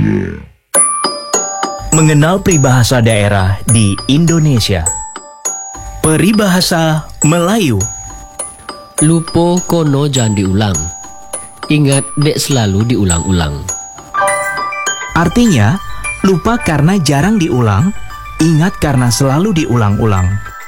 Mengenal peribahasa daerah di Indonesia. Peribahasa Melayu. Lupa kono jangan diulang. Ingat dek selalu diulang-ulang. Artinya, lupa karena jarang diulang, ingat karena selalu diulang-ulang.